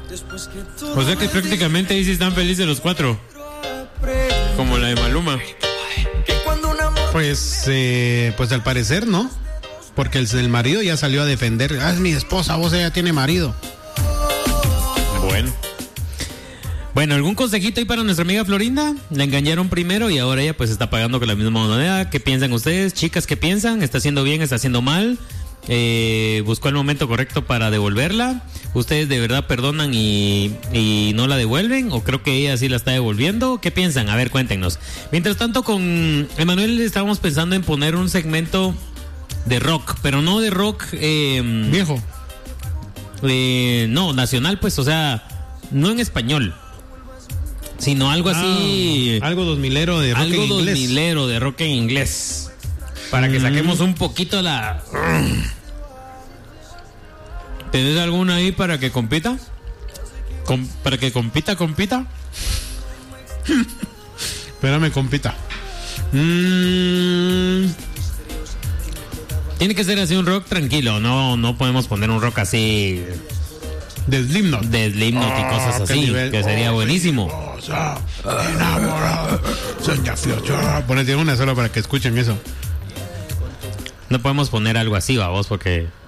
O sea que prácticamente ahí sí están felices los cuatro. Como la de Maluma. Pues al parecer no. Porque el marido ya salió a defender. Es mi esposa, vos ella tiene marido. Bueno, ¿algún consejito ahí para nuestra amiga Florinda? La engañaron primero y ahora ella pues está pagando con la misma moneda. ¿Qué piensan ustedes? Chicas, ¿qué piensan? ¿Está haciendo bien? ¿Está haciendo mal? ¿Buscó el momento correcto para devolverla? ¿Ustedes de verdad perdonan y no la devuelven? ¿O creo que ella sí la está devolviendo? ¿Qué piensan? A ver, cuéntenos. Mientras tanto, con Emanuel estábamos pensando en poner un segmento de rock, pero no de rock viejo. No, nacional, pues, o sea, no en español, sino algo así. Algo 2000ero de rock en inglés. Algo 2000ero de rock en inglés. Para que saquemos un poquito la... ¿Tenés alguna ahí para que compita? ¿Para que compita? Espérame, compita. Tiene que ser así un rock tranquilo. No podemos poner un rock así... De Slipknot. Y cosas así, que sería buenísimo. Ponete una sola para que escuchen eso. No podemos poner algo así, babos, porque